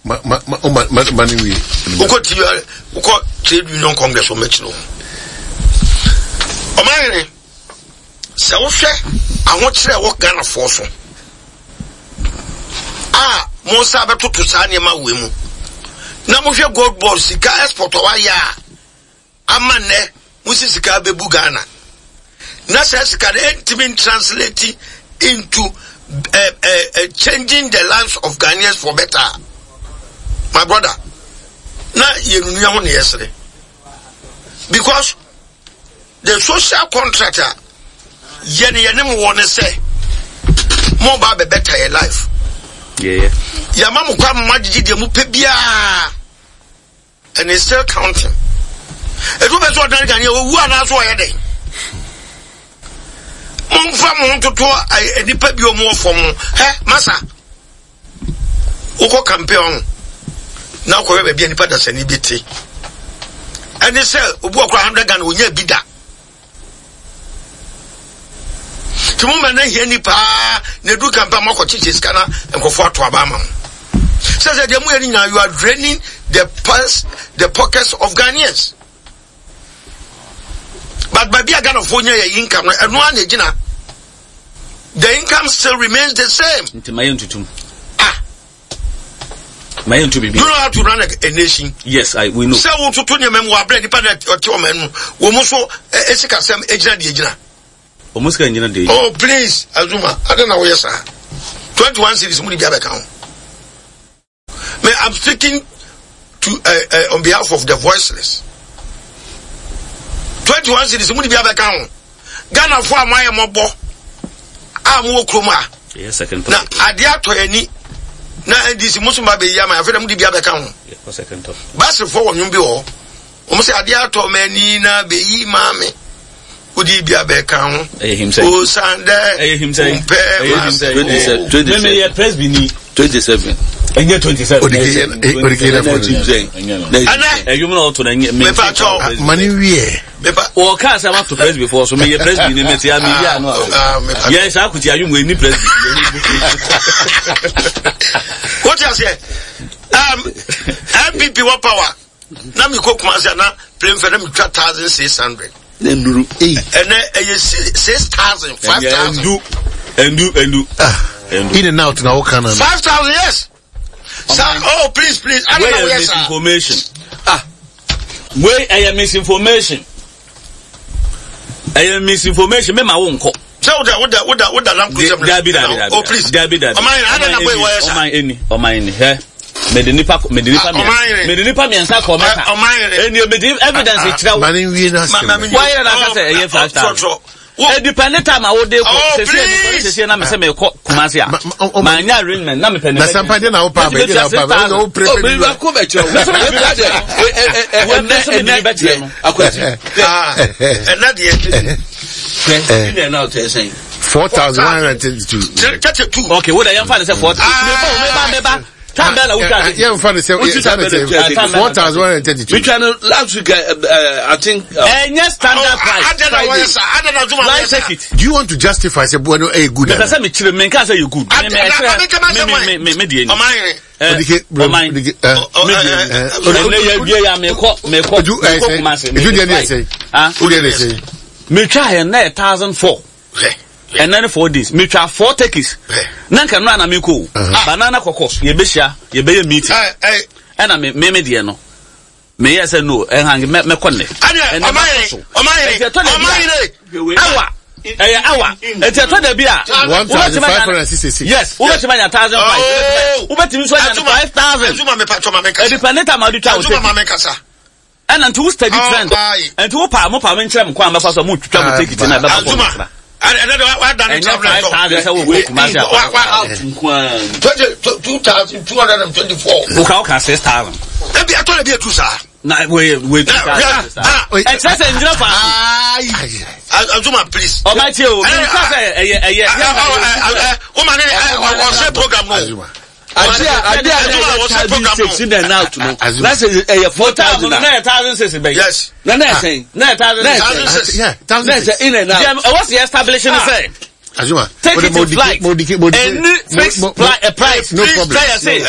money we. Uko trade union congress o mechiro. O mayere. Se wo hwe ahokere wo Ghana for so. Mo sa beto sa ne ma we mu. Na mo hwe gold board sika export wa ya. Amane musi sika bebu Ghana. Na say sika entiment translate into changing the lives of Ghanaians for better. My brother. Na yenunya ho ne yesere. Because the social contractor yene mo won say mo ba be better your life. Yeah. Ya mamu kwa mmagigi de mu pe bia. And it's still counting. Edu be so dan kan ye wu ana so ye den. Mon fa mo toto enipa bi o mo fo mo. Masa. Uko campaign. Na ko be bia nipa da sani bi ti. And they say obu akwa 100 Ghana onya bi da. Tumu mena hia nipa na du campaign mako chiche skana enkofo ato abama. Says the you are draining the pockets of Ghanaians. But by being Ghana for your income, and one the income still remains the same. My own to be. You know how to run a nation. Yes, we know. So to turn your memoir, bread, dependent or two men, almost Esika Sam Ejina. Almost day. Oh, please, Azuma, I don't know where, sir. 21 cities, money be account. I'm speaking to on behalf of the voiceless. 21 cities, money be account. Ghana for my mobo. I'm Kroma. Yes, second. Now, I dare to any. Now, this Muslim baby, Yama, I've heard be account. Yes, second. Bass for you be all. Almost I dare to menina be mammy. Would he be a account? Himself. Oh, Sunday. Himself. 27. And you're 27. Money we or cars I have to press before, so may a press be named. Yes, I could tell you when you press. What I say? MPP what power? Nami cook Mazana, playing for them 2,600. Then do 8 and then 6,000, 5,000. And do. In and out now, can 5,000, yes. Oh, please. I don't know where misinformation. Where I am misinformation. I am misinformation. Me ma won ko. So what the lamp Dabi. Oh, please. Dabi. I don't know where. O my he. Medinipa me ansa ko meka. And you believe evidence it tell. Money we na. Why na say 5,000? Dependent time I would do say na me say me ko Kumasi a ma nya arrangement na me pene na sampa de na o pa be na o pa no prepare we ko be cho now say 4,132 okay what I am find say 4,000 Tambela uka. Yeah, funny say 4,132. We trying last week I think yes standard price. I don't know do you want to justify say bueno good? Because say me chire me can say you good. Me try na 1,004. And then 4 days, me try 4 tickets. Nanka no na me ko. Banana kokos, ye be share, ye be a meeting. And I me dear no. Me yes and no, and hang me konne. And Awa. It's a total beer. 1,566. Yes, over to 1,005. Over to 5,000. Dependent on my and until study trend. And to pa mo pa men chem kwa mfa so mo twitwa mo take it na ba ba. What done 2,224. Okay, 6,000. Maybe I told you to sir. Nah, wait. Excess engine for Azuma, please. Oh, my dear. Program. That's a 4,000. Yes. Yeah, 1,000. What's the establishment say? Azuma. Take it in flight. Any fixed price. No problem. Say,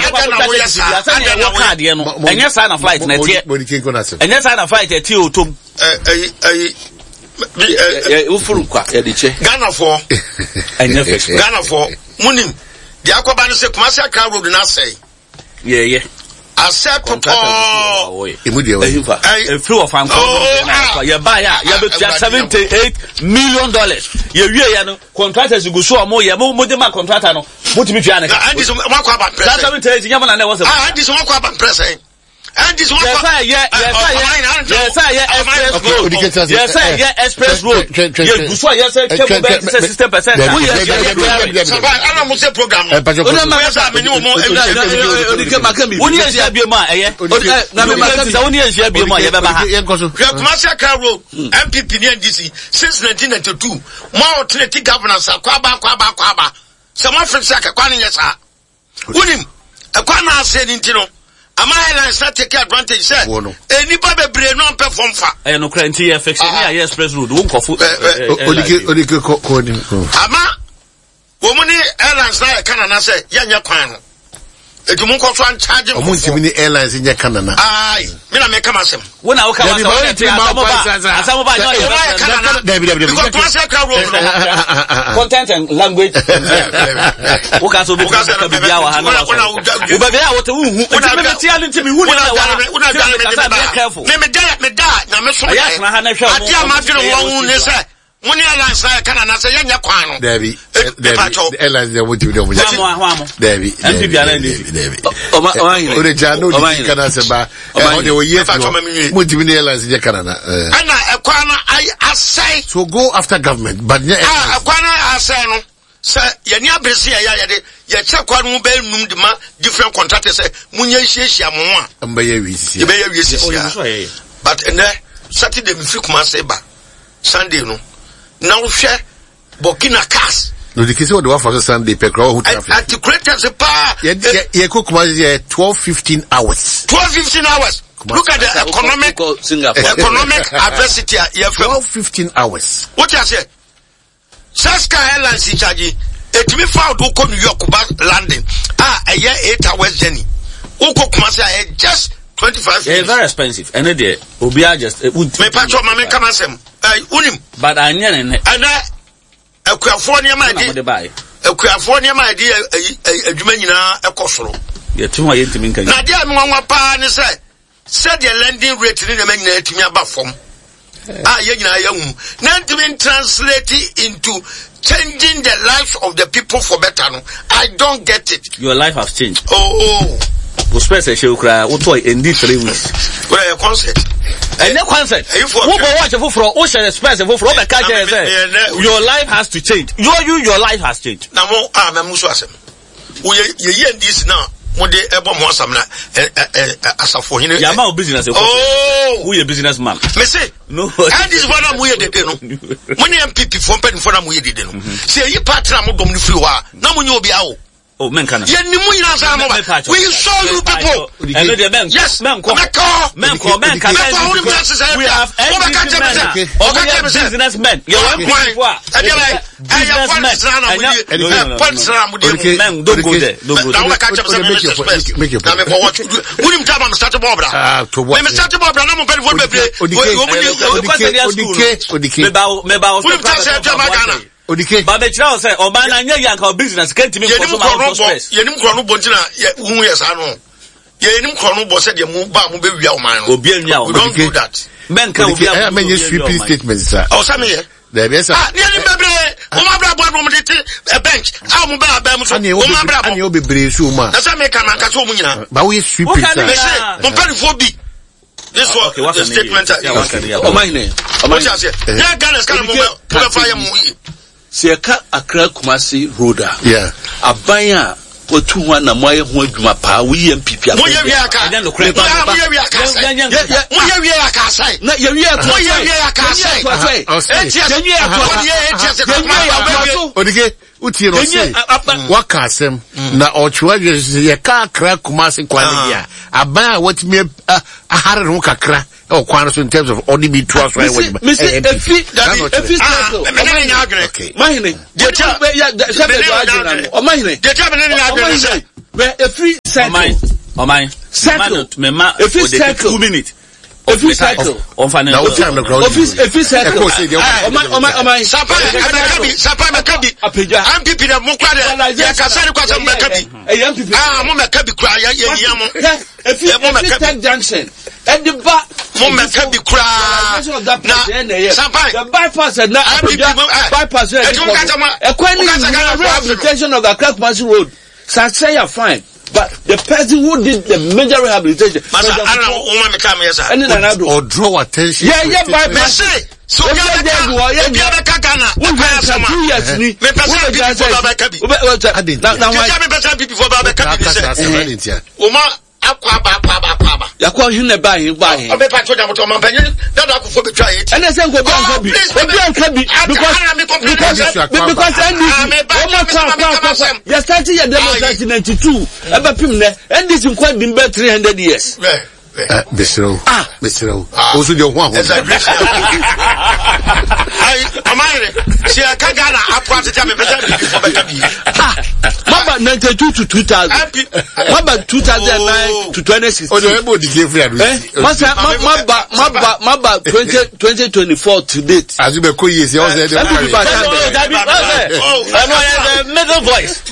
and yes, sign a flight. And yes, sign a flight at Tiotum. Ghana for Munim. The Aquaban say Kumasi Accra Road na say. Yeah. Accept immediately. A few of you buy $78 million. You contractors go so more. You more demand contractor no. Multi-million. And this one about press. That's $78 million. And this one about press. And this one express road. System percent. MPP NDC since 1992. More alternative governance. Kwaba. Some friends are calling us. Unim. A Kwana said in Tino. Am I not take advantage? Say, anybody brain non perform fa. No cranty affection. Yeah, express road. Won't go foot. Ama, woman airlines now can say, Yanya Kwan. It won't cost one charging. Many airlines in your Canada. Aye, Mina make a massam. When I come out, content and language. When you airlines can answer Yanya Kwan. Debbie, airlines they would do them. Debbie, Orejano, can answer by they were years ago. Multi airlines in Canada. And I say so go after government, but yeah, I say no. Sir, Yanya Brescia, ya check one mobile demand different contractors say Munya Shia Moa and by a but in there Saturday we feel Maseba Sunday no. Now share Burkina Faso. No, the case of the one for Sunday, Pekro, who creators a power. Yeah, cook 12-15 hours. 12-15 hours. Look at the economic adversity. 12-15 hours. What you say? Saska Airlines in charge. It me found who come New York landing. A year 8 hours journey. Oko Kumasi just 25. Yeah, very expensive. And it will be just it would me patcho mama come asem. Unim. But I know and a California my dear. A California my dear a Jumena a Kosoro. Yeah, too much to me. Nadia Mama Pan said your landing rate in the magnet to me about form. Not even translated into changing the lives of the people for better. I don't get it. Your life has changed. Oh. Uspese shukra uto indeed 3 weeks. Well, a concert. And no concert. Who watch for ocean express for your life has to change. Your life has changed. Now I'm Muswasem. We hear this now. One day ever more some as a for him. Yama business. Oh, who a businessman? Me say no. And this one I'm weird. When you MPP from pen for them weird. Say you partner I'm going to free war. Now when you be out. Oh, men can. We saw you people. Yes, men can. We have businessmen. Don't go there. But the child said, "Oh man, I know business can't me for some space." You didn't crown bontina. Who yes, I know. You didn't crown boss said you move back, move your man. We don't do that. Men can be a many sweeping statements, sir. Oh, some here. There is a bench. I'm about and you'll be brave, Suma. That's a make a man. But we sweeping. This was the statement. Oh, my name. Yeah, Ghana's kind of fire. Siaka Accra Kumasi Roda. Yeah. Abaya Otuwa na moye ho adwuma pa we MPP. Moye wi aka. Na ye wi aka. uti no say waka asem na ochwa ye ka kra Kumasi kwan dia aban a watimi ahare no kakra o kwan so in terms of ODB tours right what if mahine the free circle circle if it's circle 2 minutes if you cycle on final if you cycle Sapa Makabi I'm people that Mukade ya kasari kwa sababu Makabi mo Makabi kwa ya if you take junction at the back mo Makabi kwa na Sapa the bypass and now bypass rehabilitation of the Kumasi road say you're fine. But the person who did the major rehabilitation, or draw attention. Yeah, bypass. So you have 2 years. Yakwa hune bayi obepacho da moto mampanyin dada akufo betwa yeti ene se nko banka bi because you started your demonstration 1992 ebe pim ne and this nkwa dim be 300 years Mr. Also the one she kagana apart time Maba 92 to 2000 Maba 2009 to 2016 Maba 2024 to date as you be years you say the middle voice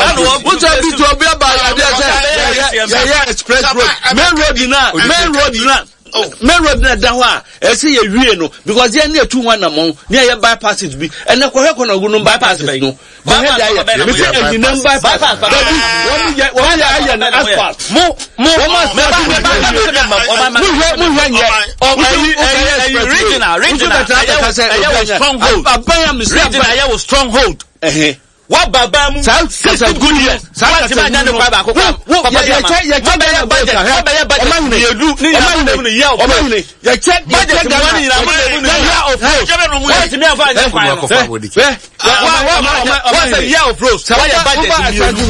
express road main road na dawa ese ye wie no because ye na 21 na mon na ye bypass it bi ene ko he ko na gunu bypass no ba he da ye me say any number bypass one ya na asphalt mo regional stronghold what babamu that's a good year what man na kwa ba kokwa